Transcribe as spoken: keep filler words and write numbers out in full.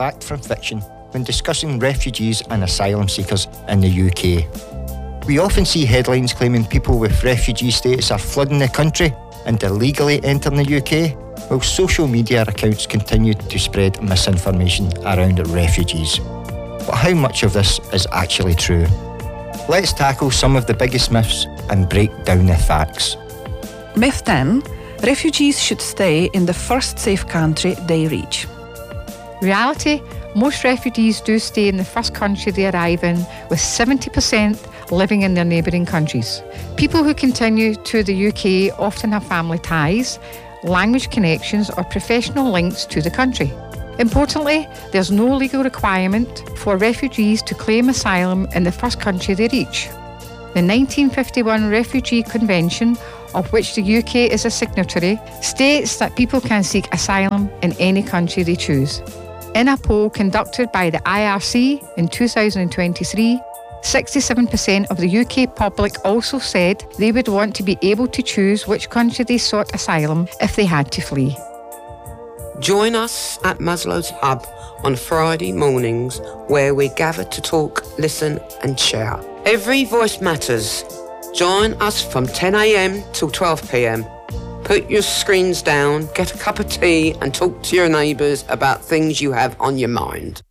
fact from fiction when discussing refugees and asylum seekers in the U K. We often see headlines claiming people with refugee status are flooding the country and illegally entering the U K, while social media accounts continue to spread misinformation around refugees. But how much of this is actually true? Let's tackle some of the biggest myths and break down the facts. Myth ten. Refugees should stay in the first safe country they reach. Reality, most refugees do stay in the first country they arrive in, with seventy percent living in their neighbouring countries. People who continue to the U K often have family ties, language connections or professional links to the country. Importantly, there's no legal requirement for refugees to claim asylum in the first country they reach. The nineteen fifty-one Refugee Convention, of which the U K is a signatory, states that people can seek asylum in any country they choose. In a poll conducted by the I R C in two thousand twenty-three, sixty-seven percent of the U K public also said they would want to be able to choose which country they sought asylum if they had to flee. Join us at Maslow's Hub on Friday mornings, where we gather to talk, listen and share. Every voice matters. Join us from ten a.m. till twelve p.m. Put your screens down, get a cup of tea and talk to your neighbours about things you have on your mind.